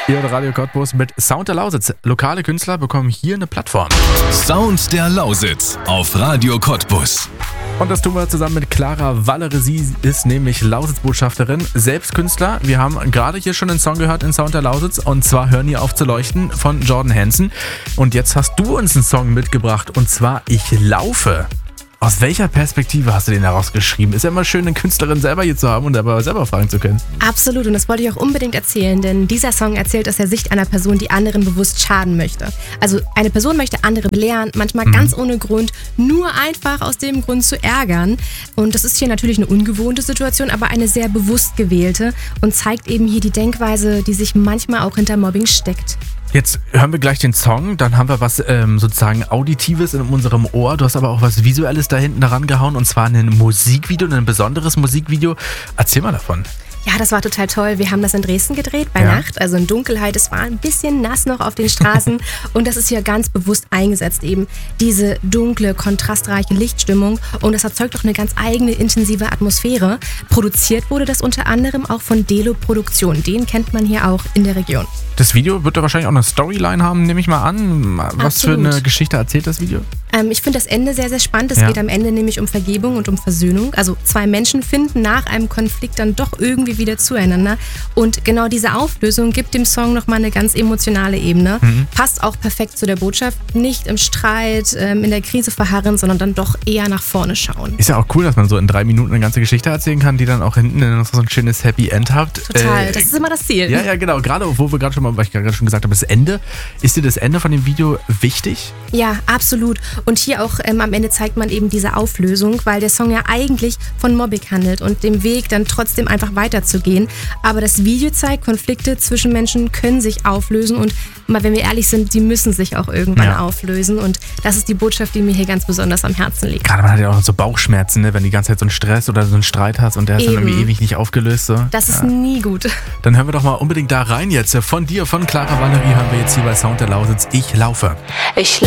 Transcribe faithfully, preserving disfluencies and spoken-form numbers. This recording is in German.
Ihr hört Radio Cottbus mit Sound der Lausitz. Lokale Künstler bekommen hier eine Plattform. Sound der Lausitz auf Radio Cottbus. Und das tun wir zusammen mit Clara Wallere. Sie ist nämlich Lausitz-Botschafterin, selbst Künstler. Wir haben gerade hier schon einen Song gehört in Sound der Lausitz, und zwar Hör nie auf zu leuchten von Jordan Hansen. Und jetzt hast du uns einen Song mitgebracht, und zwar Ich laufe. Aus welcher Perspektive hast du den herausgeschrieben? Ist ja immer schön, eine Künstlerin selber hier zu haben und aber selber fragen zu können. Absolut, und das wollte ich auch unbedingt erzählen, denn dieser Song erzählt aus der Sicht einer Person, die anderen bewusst schaden möchte. Also eine Person möchte andere belehren, manchmal mhm. ganz ohne Grund, nur einfach aus dem Grund zu ärgern. Und das ist hier natürlich eine ungewohnte Situation, aber eine sehr bewusst gewählte und zeigt eben hier die Denkweise, die sich manchmal auch hinter Mobbing steckt. Jetzt hören wir gleich den Song, dann haben wir was ähm, sozusagen Auditives in unserem Ohr. Du hast aber auch was Visuelles da hinten daran gehauen, und zwar ein Musikvideo, ein besonderes Musikvideo. Erzähl mal davon. Ja, das war total toll. Wir haben das in Dresden gedreht, bei Ja. Nacht, also in Dunkelheit. Es war ein bisschen nass noch auf den Straßen und das ist hier ganz bewusst eingesetzt, eben diese dunkle, kontrastreiche Lichtstimmung, und das erzeugt auch eine ganz eigene, intensive Atmosphäre. Produziert wurde das unter anderem auch von Delo Produktion. Den kennt man hier auch in der Region. Das Video wird da wahrscheinlich auch eine Storyline haben, nehme ich mal an. Was Absolut. für eine Geschichte erzählt das Video? Ähm, ich finde das Ende sehr, sehr spannend. Es Ja. geht am Ende nämlich um Vergebung und um Versöhnung. Also zwei Menschen finden nach einem Konflikt dann doch irgendwie wieder zueinander. Und genau diese Auflösung gibt dem Song nochmal eine ganz emotionale Ebene. Mhm. Passt auch perfekt zu der Botschaft. Nicht im Streit, ähm, in der Krise verharren, sondern dann doch eher nach vorne schauen. Ist ja auch cool, dass man so in drei Minuten eine ganze Geschichte erzählen kann, die dann auch hinten noch so ein schönes Happy End hat. Total, Äh, das ist immer das Ziel. Ja, ja, genau. Gerade, wo wir gerade schon mal, weil ich gerade schon gesagt habe, das Ende. Ist dir das Ende von dem Video wichtig? Ja, absolut. Und hier auch ähm, am Ende zeigt man eben diese Auflösung, weil der Song ja eigentlich von Mobbing handelt und dem Weg dann trotzdem einfach weiterzugehen. Aber das Video zeigt, Konflikte zwischen Menschen können sich auflösen, und mal, wenn wir ehrlich sind, die müssen sich auch irgendwann Ja. auflösen, und das ist die Botschaft, die mir hier ganz besonders am Herzen liegt. Gerade man hat ja auch so Bauchschmerzen, ne? Wenn du die ganze Zeit so einen Stress oder so einen Streit hast und der ist dann Eben. irgendwie ewig nicht aufgelöst. So. Das ist Ja. nie gut. Dann hören wir doch mal unbedingt da rein jetzt. Von dir, von Clara Wallere, haben wir jetzt hier bei Sound der Lausitz Ich laufe. Ich